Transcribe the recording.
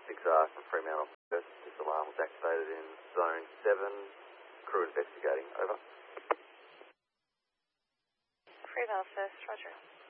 6R from Fremantle First. This alarm was activated in Zone 7. Crew investigating. Over. Fremantle First, roger.